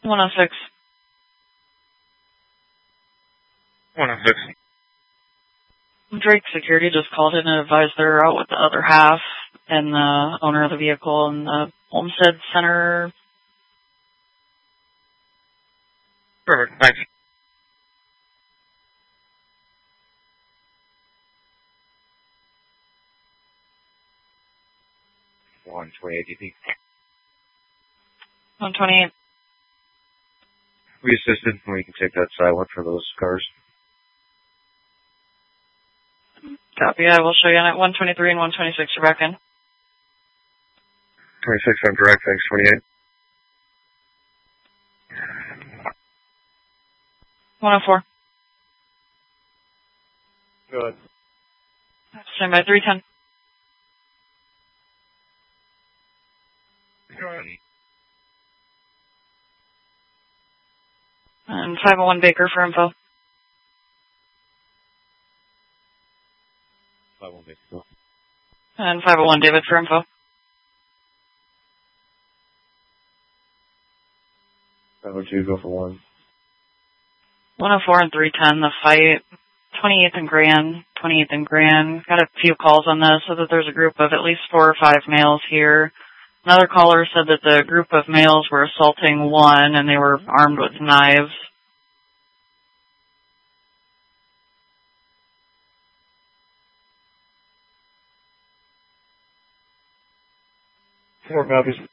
106. 106. Drake Security just called in and advised they're out with the other half and the owner of the vehicle in the Olmsted Center. Perfect, thanks. DP. 128. We assisted, we can take that silent for those cars. Copy, I will show you on at 123 and 126, you're back in. 26, I'm direct, thanks, 28. 104. Good. Stand by 310. Good. And 501 Baker for info. 501 Baker. And 501 David for info. 502, go for 1. 104 and 310, the fight. 28th and Grand. 28th and Grand. Got a few calls on this, so that there's a group of at least 4 or 5 males here. Another caller said that the group of males were assaulting one and they were armed with knives. Four copies.